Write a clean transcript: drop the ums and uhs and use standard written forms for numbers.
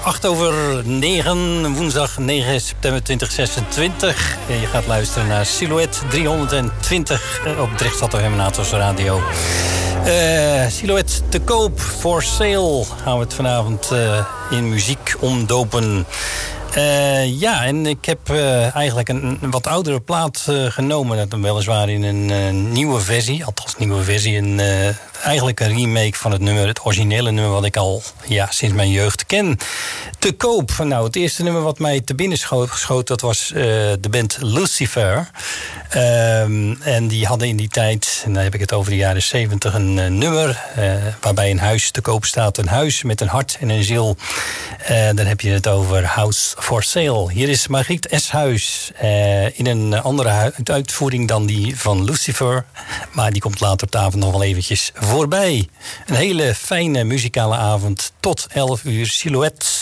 8:09, woensdag 9 september 2026. Je gaat luisteren naar Silhouette 320 op Drechtstad Hermanators Radio. Silhouette te koop, for sale. Gaan we het vanavond in muziek omdopen. Ja, en ik heb eigenlijk een wat oudere plaat genomen. Dat weliswaar in een nieuwe versie. Althans, nieuwe versie. Eigenlijk een remake van het originele nummer wat ik al sinds mijn jeugd ken. Te koop. Nou, het eerste nummer wat mij te binnen schoot, dat was de band Lucifer. En die hadden in die tijd, en dan heb ik het over de jaren 70, een nummer waarbij een huis te koop staat. Een huis met een hart en een ziel. Dan heb je het over House for Sale. Hier is Margriet Eshuis in een andere uitvoering dan die van Lucifer. Maar die komt later op de avond nog wel eventjes voorbij. Een hele fijne muzikale avond tot 11 uur. Silhouette.